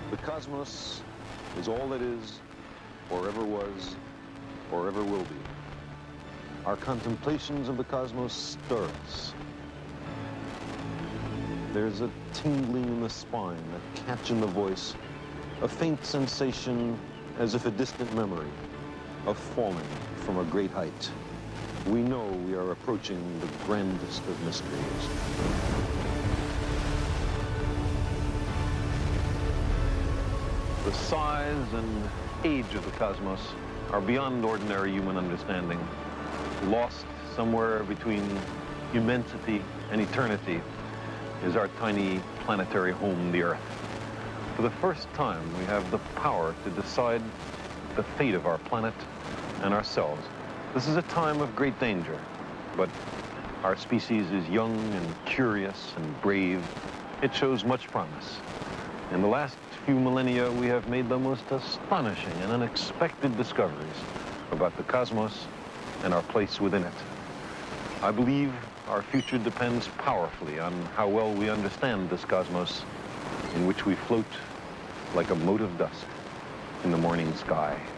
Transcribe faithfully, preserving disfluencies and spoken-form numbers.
The cosmos is all that is, or ever was, or ever will be. Our contemplations of the cosmos stir us. There's a tingling in the spine, a catch in the voice, a faint sensation as if a distant memory of falling from a great height. We know we are approaching the grandest of mysteries. The size and age of the cosmos are beyond ordinary human understanding. Lost somewhere between immensity and eternity is our tiny planetary home, the Earth. For the first time, we have the power to decide the fate of our planet and ourselves. This is a time of great danger, but our species is young and curious and brave. It shows much promise. In the last few millennia, we have made the most astonishing and unexpected discoveries about the cosmos and our place within it. I believe our future depends powerfully on how well we understand this cosmos in which we float like a mote of dust in the morning sky.